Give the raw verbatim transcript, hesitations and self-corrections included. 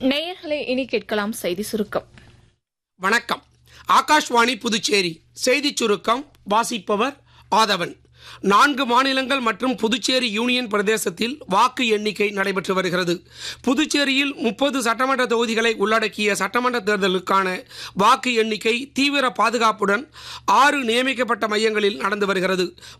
நேயர்களே, இனி கேட்கலாம் செய்தி சுருக்கம். வணக்கம். ஆகாஷ்வாணி புதுச்சேரி செய்திச் சுருக்கம் வாசிப்பவர் ஆதவன். நான்கு மாநிலங்கள் மற்றும் புதுச்சேரி யூனியன் பிரதேசத்தில் வாக்கு எண்ணிக்கை நடைபெற்று வருகிறது. புதுச்சேரியில் முப்பது சட்டமன்ற தொகுதிகளை உள்ளடக்கிய சட்டமன்ற தேர்தலுக்கான வாக்கு எண்ணிக்கை தீவிர பாதுகாப்புடன் ஆறு நியமிக்கப்பட்ட மையங்களில் நடந்து வருகிறது.